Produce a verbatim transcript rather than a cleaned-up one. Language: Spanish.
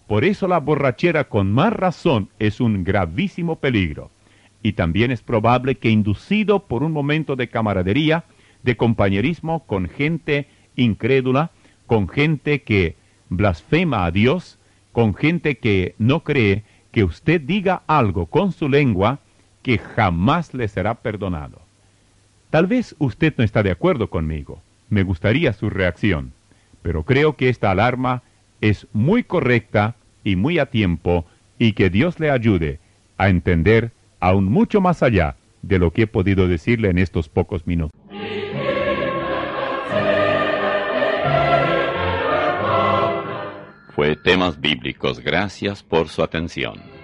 Por eso la borrachera con más razón es un gravísimo peligro. Y también es probable que inducido por un momento de camaradería, de compañerismo con gente incrédula, con gente que blasfema a Dios, con gente que no cree, que usted diga algo con su lengua que jamás le será perdonado. Tal vez usted no está de acuerdo conmigo. Me gustaría su reacción. Pero creo que esta alarma es muy correcta y muy a tiempo, y que Dios le ayude a entender aún mucho más allá de lo que he podido decirle en estos pocos minutos. Fue Temas Bíblicos. Gracias por su atención.